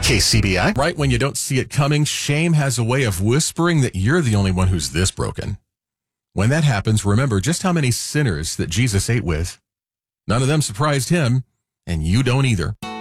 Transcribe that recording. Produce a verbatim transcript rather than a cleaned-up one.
K C B I. Right when you don't see it coming, shame has a way of whispering that you're the only one who's this broken. When that happens, remember just how many sinners that Jesus ate with. None of them surprised him, and you don't either.